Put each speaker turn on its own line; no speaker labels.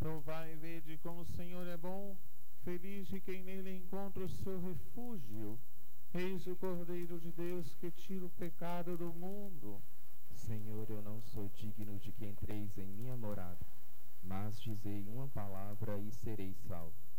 Provai e vede como o Senhor é bom, feliz de quem nele encontra o seu refúgio. Eis o Cordeiro de Deus que tira o pecado do mundo.
Senhor, eu não sou digno de que entreis em minha morada, mas dizei uma palavra e serei salvo.